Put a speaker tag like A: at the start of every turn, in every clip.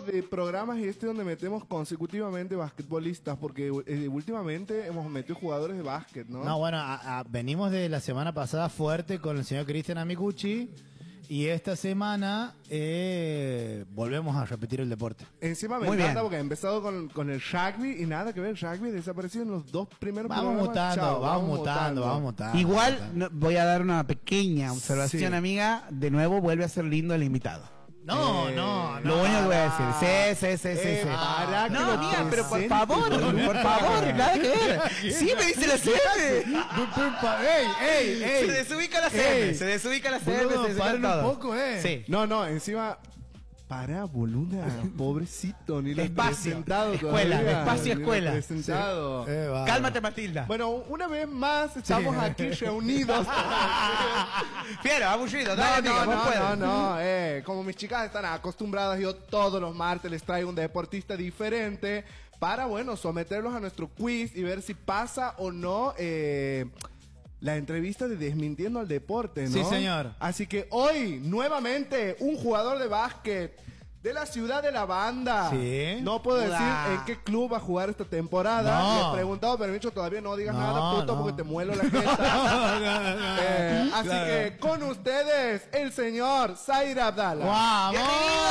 A: de programas es donde metemos consecutivamente basquetbolistas, porque últimamente hemos metido jugadores de básquet, ¿no?
B: No, bueno, venimos de la semana pasada fuerte con el señor Cristian Amicucci y esta semana volvemos a repetir el deporte.
A: Encima me encanta porque ha empezado con el rugby y nada que ver, el rugby desapareció en los 2 primeros
B: programas. Vamos mutando.
C: Igual voy a dar una pequeña observación, amiga. De nuevo vuelve a ser lindo el invitado.
B: No.
C: Lo único que voy a decir. Sí. No, amiga, pero por favor, nada que ver. Sí, me dice la CM.
B: ¡Ey!
C: Se desubica la CM.
B: Paren un poco,
C: Sí.
A: No, encima... Para, boluda, pobrecito, ni lo he presentado
C: escuela,
A: todavía.
C: Despacio, escuela.
A: Presentado.
C: Sí. Cálmate, Matilda.
A: Bueno, una vez más estamos aquí reunidos.
C: Fiero, aburrido.
A: No. Como mis chicas están acostumbradas, yo todos los martes les traigo un deportista diferente para, bueno, someterlos a nuestro quiz y ver si pasa o no la entrevista de Desmintiendo al Deporte, ¿no?
B: Sí, señor.
A: Así que hoy, nuevamente, un jugador de básquet de la ciudad de La Banda.
B: Sí.
A: No puedo decir en qué club va a jugar esta temporada.
B: No.
A: Le he preguntado, pero me he dicho todavía no digas nada, puto, porque te muelo la jeta. Así que con ustedes, el señor Zair Abdala.
B: ¡Vamos!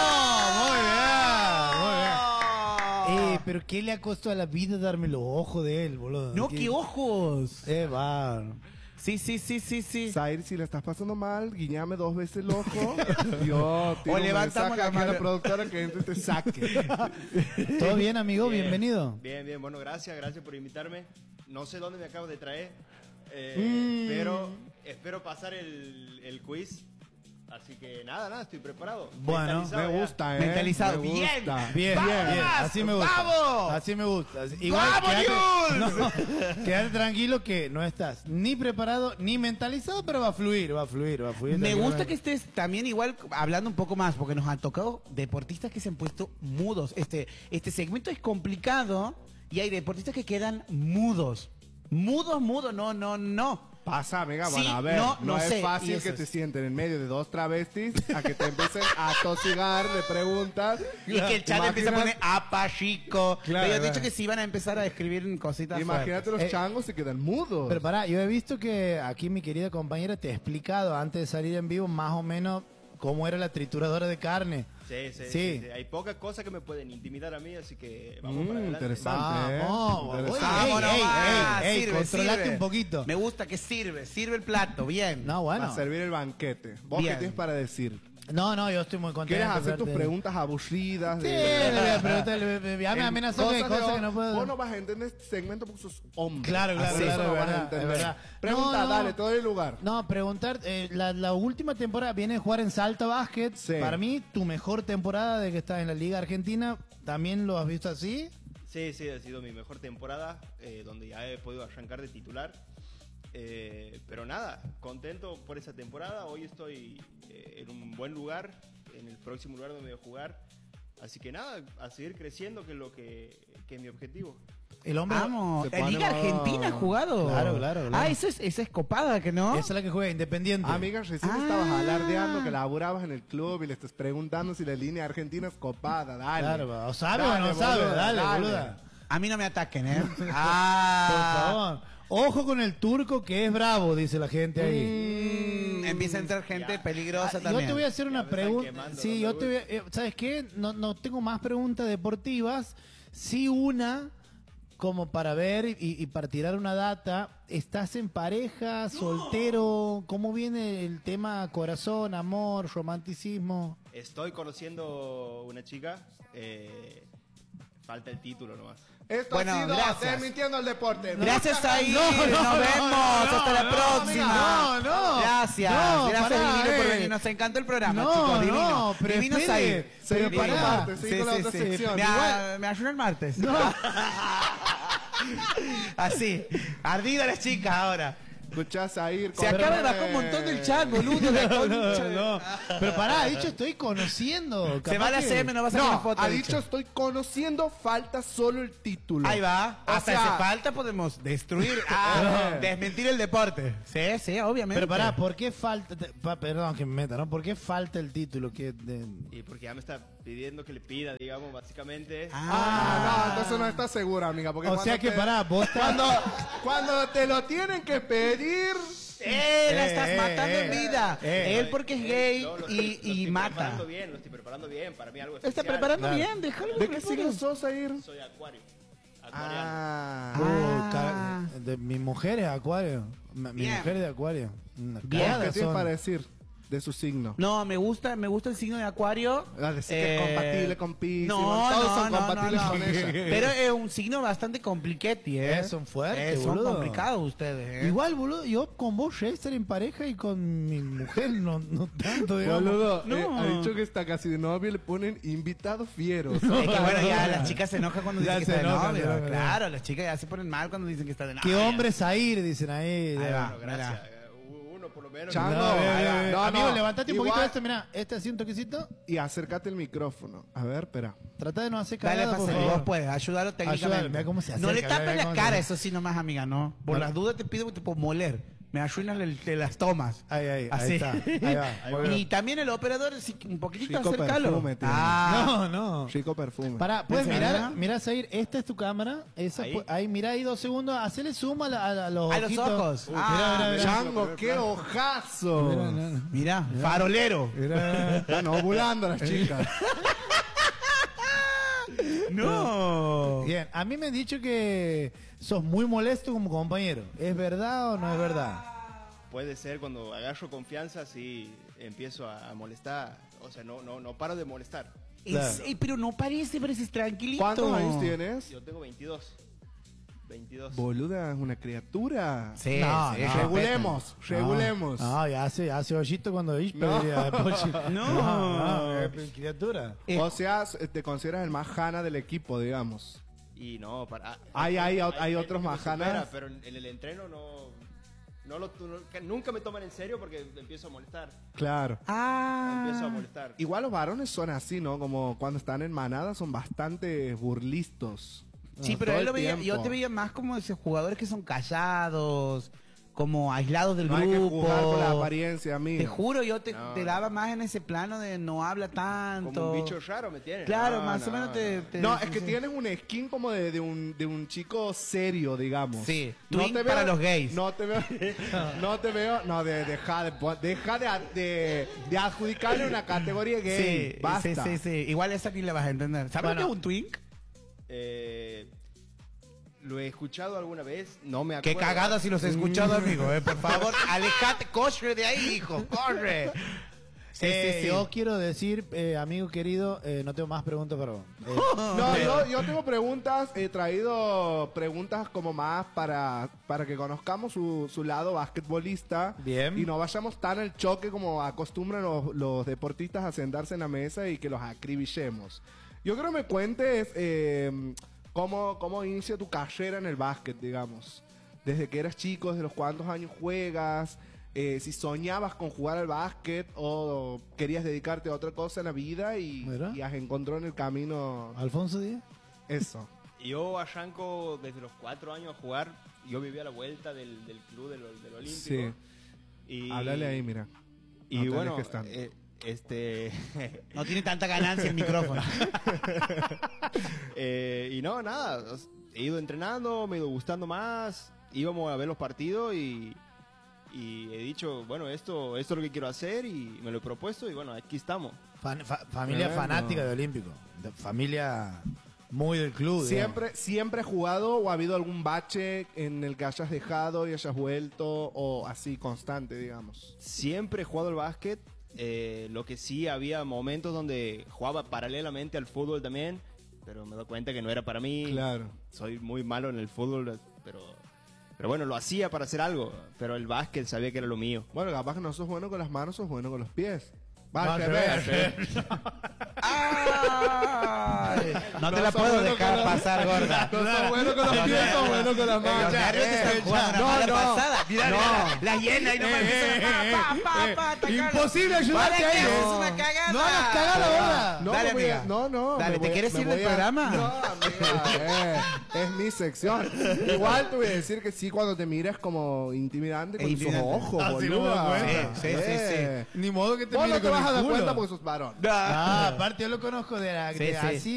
B: Muy bien. Pero ¿qué le ha costado a la vida darme los ojos de él, boludo?
C: No, ¿qué ojos?
B: Va.
C: Sí.
A: Zair, si la estás pasando mal, guiñame 2 veces el ojo. Yo tiro
C: o levantamos la
A: mano a la productora que entre te saque.
B: ¿Todo bien, amigo? Bienvenido.
D: Bien. Bueno, gracias por invitarme. No sé dónde me acabo de traer, pero espero pasar el quiz. Así que nada, estoy preparado.
B: Bueno,
A: me gusta,
C: Mentalizado.
A: Me gusta.
B: Bien. Así me gusta.
C: ¡Vamos!
B: Así me gusta. Igual quédate tranquilo que no estás ni preparado ni mentalizado, pero va a fluir.
C: Me gusta que estés también igual hablando un poco más, porque nos han tocado deportistas que se han puesto mudos. Este segmento es complicado y hay deportistas que quedan mudos. Mudos, no.
A: Pasa, amiga,
C: Sí,
A: bueno, a ver, no es
C: sé,
A: fácil que te sienten en medio de 2 travestis a que te empiecen a tosigar de preguntas.
C: Y que el chat empieza a poner apa, chico.
A: Claro,
C: Me habían dicho que si iban a empezar a escribir cositas.
A: Imagínate, los changos se quedan mudos.
B: Pero pará, yo he visto que aquí mi querida compañera te ha explicado antes de salir en vivo más o menos cómo era la trituradora de carne.
D: Sí. Hay pocas cosas que me pueden intimidar a mí, así que vamos para adelante.
A: Interesante,
B: Ey, controlate un poquito.
C: Me gusta que sirve el plato, bien.
B: No, bueno.
A: Para servir el banquete. ¿Vos
C: Bien.
A: qué tienes para decir?
B: No, yo estoy muy contento.
A: ¿Quieres hacer tus preguntas aburridas?
B: Sí, le voy a preguntar, ya me amenazó que hay cosas que no puedo.
A: Vos no vas a entender este segmento porque sos hombre.
B: Claro,
A: Así
B: es
A: eso no vas a
B: verdad,
A: entender.
B: es verdad.
A: Pregunta,
B: No.
A: dale, te doy el lugar.
B: No, preguntar, la última temporada viene a jugar en Salta Basket.
A: Sí.
B: Para mí, tu mejor temporada de que estás en la Liga Argentina, ¿también lo has visto así?
D: Sí, ha sido mi mejor temporada, donde ya he podido arrancar de titular. Pero nada, contento por esa temporada. Hoy estoy en un buen lugar, en el próximo lugar donde voy a jugar. Así que nada, a seguir creciendo, que es lo que es mi objetivo.
B: El hombre.
C: Vamos,
A: se
C: ¿en
A: pone
C: Liga
A: más-
C: Argentina ha jugado?
B: Claro.
C: Ah, esa es copada, ¿que no?
B: Esa es la que juega Independiente.
A: Amiga, recién estabas alardeando que laburabas en el club y le estás preguntando si la línea argentina es copada. Dale.
B: Claro, o sabe o no sabe.
A: boluda,
B: Dale, boluda.
C: A mí no me ataquen, ¿eh?
B: Por favor. Ojo con el turco que es bravo, dice la gente ahí.
C: Empieza a entrar gente peligrosa también.
B: Yo te voy a hacer una
D: me están
B: pregunta.
D: quemando,
B: Sí,
D: no
B: yo
D: me
B: te voy a, ¿sabes qué? No tengo más preguntas deportivas. Sí, una como para ver y para tirar una data. ¿Estás en pareja, soltero? ¿Cómo viene el tema corazón, amor, romanticismo?
D: Estoy conociendo una chica, falta el título nomás.
A: Esto
C: Bueno,
A: ha sido
C: gracias.
A: Desmintiendo al Deporte.
C: Gracias a ir,
B: no,
C: nos vemos, hasta la próxima.
B: no.
C: Gracias,
B: No,
C: gracias
B: pará,
C: Divino por venir, nos encantó el programa,
B: No,
C: chicos, divino.
B: no, pero
C: Divino
B: espere,
C: Zair.
B: pero
C: Divino.
B: pará.
A: Seguí con la otra sección.
C: Me ayuda el martes. Así, ardida las chicas ahora.
A: Escuchás a ir.
C: Se acaba de bajar un montón del chat, boludo. La concha de-
B: No, pero pará, ha dicho estoy conociendo.
C: Se
B: Capaz
C: va a la
B: que-
C: CM, no va a sacar una
A: No,
C: foto.
A: ha dicho estoy conociendo, falta solo el título.
C: Ahí va.
A: O
C: Hasta
A: sea,
C: ese falta podemos destruir, desmentir el deporte. Sí, obviamente.
B: Pero pará, ¿por qué falta? Perdón que me meta, ¿no? ¿Por qué falta el título?
D: Y porque ya me está pidiendo que le pida, digamos, básicamente.
A: No, entonces no estás segura, amiga. Porque
B: O
A: cuando
B: sea que pará, vos estás...
A: cuando te lo tienen que pedir...
C: La estás matando en vida. Él porque es gay
D: Yo lo
C: y
D: estoy
C: mata.
D: preparando bien, lo estoy preparando bien. Para mí algo
C: Está
D: especial.
C: preparando
B: Claro.
C: bien, déjalo.
A: ¿De qué signo sos, Zair?
D: Soy acuario.
B: Mi mujer es acuario. Mi
C: Bien.
B: mujer es de acuario. Una
C: Bien.
B: cagada
A: ¿Qué tienes
B: son.
A: para decir de su signo?
C: No, me gusta el signo de Acuario.
A: Decir que es compatible con Piscis.
C: No,
A: todos
C: no,
A: son
C: no,
A: compatibles
C: no,
A: con
C: no.
A: ella.
C: Pero es un signo bastante compliquete, ¿eh?
B: Son fuertes,
C: Son
B: boludo.
C: complicados ustedes, ¿eh?
B: Igual, boludo, yo con vos llegué a estar en pareja y con mi mujer no tanto, digamos.
A: Boludo,
C: No.
A: ha dicho que está casi de novio y le ponen invitados fieros.
C: Es que bueno, ya las chicas se enojan cuando
B: Ya
C: dicen que
B: se
C: está de
B: enojan,
C: novio.
B: se enojan.
C: Claro, las chicas ya se ponen mal cuando dicen que está de novio.
B: ¿Qué hombre es Zair? Dicen ahí.
C: Ahí va.
D: Bueno, gracias. Uno por lo menos.
A: Chango.
B: No,
A: Ahí va. No,
B: amigo,
A: no.
B: levantate un
A: Igual-
B: poquito esto, mirá, este así un toquecito.
A: Y acércate el micrófono. A ver, espera.
B: Trata de no hacer
C: Dale,
B: cagada, por
C: pase,
B: favor.
C: vos puedes, ayudarlo técnicamente.
B: Ayúdalo, mira cómo se
C: No le
B: acerca,
C: tapes
B: mira
C: la
B: cómo
C: cara,
B: se-
C: eso sí nomás, amiga, no. Por las dudas te pido que te puedo moler. Me arruinas las tomas.
B: Ahí
C: Así.
B: está. Ahí va.
C: Y también el operador, sí, un poquitito
A: Chico
C: acércalo.
A: perfume tiene.
B: No.
A: Chico perfume.
B: Pará, puedes
C: ¿En
B: mirar,
C: serio?
B: mirá, Zair, esta es tu cámara. Esa,
D: Ahí.
B: ahí mirá ahí 2 segundos, hacele zoom a los
C: A los
B: ojitos.
C: ojos.
B: Mirá.
A: Chango, qué ojazo.
C: Mira, farolero.
A: Están ovulando las chicas.
C: No.
B: Bien, a mí me han dicho que sos muy molesto como compañero. ¿Es verdad o no es verdad?
D: Puede ser cuando agarro confianza, sí empiezo a molestar. O sea, no paro de molestar.
B: Claro.
C: Pero no pareces tranquilito.
A: ¿Cuántos años tienes?
D: Yo tengo 22. 22.
A: Boluda, es una criatura.
C: Sí,
B: No,
C: sí,
B: no.
A: Regulemos, regulemos.
B: No, ya hace hoyito cuando Ispe
A: No.
B: diría, Pochi.
C: No.
B: Criatura.
A: O sea, te consideras el más jana del equipo, digamos.
D: Y no, para.
A: Hay
D: gente
A: otros
D: que me
A: majanas.
D: supera, pero en el entreno nunca me toman en serio porque empiezo a molestar.
A: Claro.
D: Empiezo a molestar.
A: Igual los varones son así, ¿no? Como cuando están en manada son bastante burlistos.
C: Sí, pero
A: Todo
C: él
A: el
C: lo veía,
A: tiempo.
C: yo te veía más como esos jugadores que son callados, como aislados del
A: No hay que
C: grupo.
A: jugar con la apariencia, amigo.
C: Te juro, yo te
D: No.
C: daba más en ese plano de no habla tanto.
D: Como un bicho raro me tienes.
C: Claro,
D: No,
C: más o
D: no,
C: menos te...
A: No,
C: sí,
A: es que
C: sí.
A: tienes un skin como de un chico serio, digamos.
C: Sí,
A: No
C: twink
A: te veo-
C: para los gays.
A: No te veo, deja de adjudicarle una categoría gay.
C: Sí,
A: Basta.
C: sí. Igual esa ni la vas a entender. ¿Sabes
B: Bueno.
C: lo que es un twink?
D: Lo he escuchado alguna vez, no me
C: Qué
D: acuerdo.
C: cagada si los he escuchado, amigo. Por favor, alejate, corre de ahí, hijo, corre. Sí.
B: Yo quiero decir, amigo querido, no tengo más preguntas para vos.
A: No, yo tengo preguntas, he traído preguntas como más para que conozcamos su lado basquetbolista.
B: Bien.
A: Y no vayamos tan al choque como acostumbran los deportistas a sentarse en la mesa y que los acribillemos. Yo creo que me cuentes cómo inicia tu carrera en el básquet, digamos. Desde que eras chico, desde los cuántos años juegas, si soñabas con jugar al básquet o querías dedicarte a otra cosa en la vida y
B: Mira.
A: has encontrado en el camino
B: Alfonso Díaz.
A: eso.
D: Yo arranco desde los 4 años a jugar. Yo vivía a la vuelta del club del Olímpico.
A: Sí.
D: Y,
A: Háblale ahí, mira.
D: Y
A: No te
D: bueno,
A: alejes tanto.
C: No tiene tanta ganancia el micrófono.
D: Y no, nada. He ido entrenando, me ha ido gustando más. Íbamos a ver los partidos y he dicho, bueno, esto es lo que quiero hacer y me lo he propuesto y bueno, aquí estamos.
B: Familia
A: Tremendo.
B: fanática de Olímpico. Familia muy del club. digamos.
A: ¿Siempre has jugado o ha habido algún bache en el que hayas dejado y hayas vuelto o así constante, digamos?
D: Siempre he jugado al básquet. Lo que sí, había momentos donde jugaba paralelamente al fútbol también, pero me doy cuenta que no era para mí.
A: Claro.
D: Soy muy malo en el fútbol, pero bueno, lo hacía para hacer algo, pero el básquet sabía que era lo mío.
A: Bueno, capaz que no sos bueno con las manos, sos bueno con los pies.
B: Va,
A: Va,
B: al
A: al
B: revés,
A: revés.
C: ¡Ay! No te
A: No
C: la
A: sos
C: puedo
A: bueno
C: dejar
A: con
C: pasar, gorda.
A: No sos bueno con los pies, sos bueno con las manos.
C: Los nervios te están jugando una mala pasada. Mira, la llena y no me empiezan
B: Imposible ayudarte
C: Para que
B: ahí.
C: es una cagada.
B: No hagas cagada, gorda.
A: No,
C: Dale,
A: me voy a-
C: amiga.
A: no.
C: Dale,
A: me
C: ¿te
A: voy-
C: quieres
A: me
C: ir del
A: voy a-
C: programa?
A: No, amiga, es mi sección. Igual te voy a decir que sí, cuando te miras como intimidante con sus
C: Intimidante.
A: ojos,
B: Ah, sí, no me doy
A: boluda.
B: cuenta.
C: Sí.
B: Ni modo que te
A: Vos
B: mire
A: no te
B: con
A: vas a
B: el
A: dar
B: culo.
A: cuenta porque sos varón.
B: Ah, aparte yo lo conozco de
C: Sí, sí.
B: así